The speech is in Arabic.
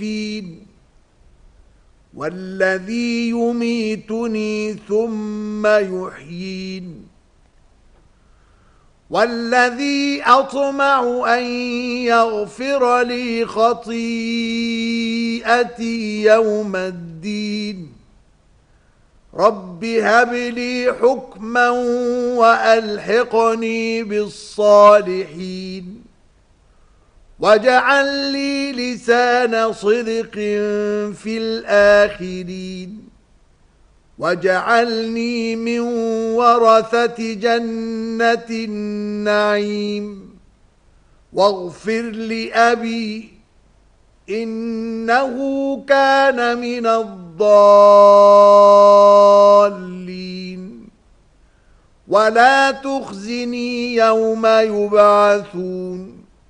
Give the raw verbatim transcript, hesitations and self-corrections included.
فين والذي يميتني ثم يحيين والذي أطمع أن يغفر لي خطيئتي يوم الدين رب هب لي حكما وألحقني بالصالحين واجعل لي لسان صدق في الآخرين واجعلني من ورثة جنة النعيم واغفر لأبي إنه كان من الضالين ولا تخزني يوم يبعثون